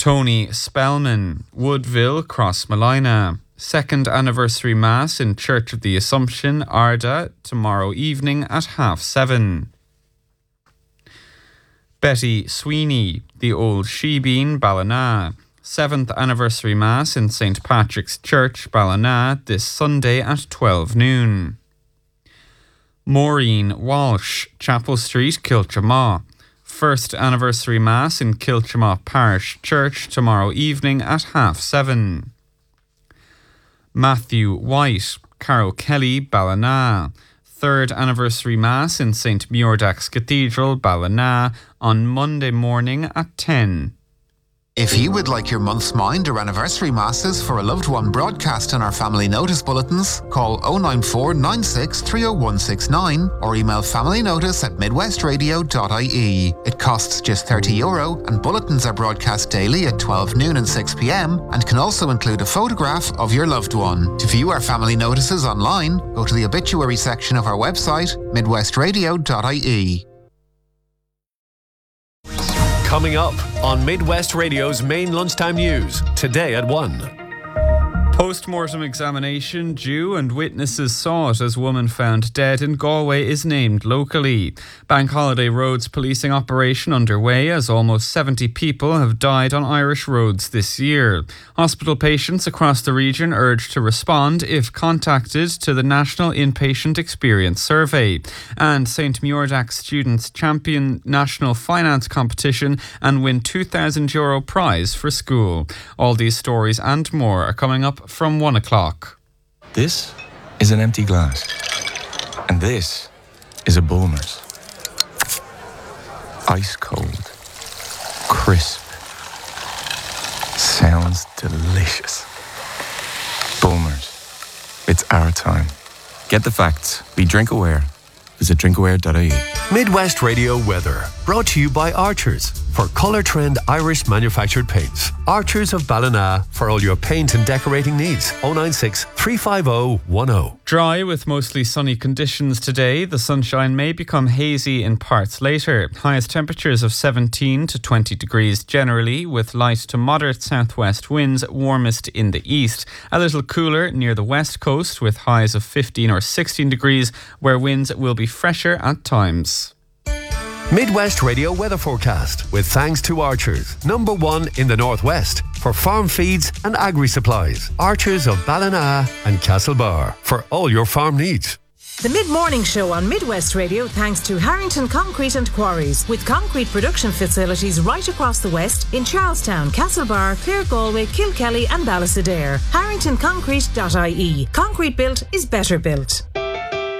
Tony Spellman, Woodville, Crossmolina. Second anniversary Mass in Church of the Assumption, Arda, tomorrow evening at 7:30. Betty Sweeney, the Old Shebean, Ballina. 7th anniversary Mass in St. Patrick's Church, Ballina, this Sunday at 12 noon. Maureen Walsh, Chapel Street, Kilchamaw. First anniversary Mass in Kilchamaw Parish Church tomorrow evening at 7:30. Matthew White, Carrow Kelly, Ballina. Third anniversary Mass in St. Muirdax Cathedral, Ballina, on Monday morning at 10. If you would like your month's mind or anniversary masses for a loved one broadcast in our family notice bulletins, call 094 96 30169 or email familynotice@midwestradio.ie. It costs just €30 and bulletins are broadcast daily at 12 noon and 6 p.m. and can also include a photograph of your loved one. To view our family notices online, go to the obituary section of our website, midwestradio.ie. Coming up on Midwest Radio's main lunchtime news, today at 1. Post-mortem examination due and witnesses sought as woman found dead in Galway is named locally. Bank holiday roads policing operation underway as almost 70 people have died on Irish roads this year. Hospital patients across the region urged to respond if contacted to the National Inpatient Experience Survey. And St. Muirdax students champion national finance competition and win €2,000 prize for school. All these stories and more are coming up from 1 o'clock. This is an empty glass. And this is a Bulmers. Ice cold. Crisp. Sounds delicious. Bulmers. It's our time. Get the facts. Be drink aware. Visit drinkaware.ie. Midwest Radio weather, brought to you by Archers for Colour Trend Irish manufactured paints. Archers of Ballina for all your paint and decorating needs. 096 350 10. Dry with mostly sunny conditions today. The sunshine may become hazy in parts later. Highest temperatures of 17 to 20 degrees generally, with light to moderate southwest winds, warmest in the east. A little cooler near the west coast with highs of 15 or 16 degrees, where winds will be fresher at times. Midwest Radio weather forecast with thanks to Archers, number 1 in the northwest for farm feeds and agri supplies. Archers of Ballina and Castlebar for all your farm needs. The Mid-Morning Show on Midwest Radio thanks to Harrington Concrete and Quarries, with concrete production facilities right across the west in Charlestown, Castlebar, Clare Galway, Kilkelly and Ballysadare. HarringtonConcrete.ie. Concrete built is better built.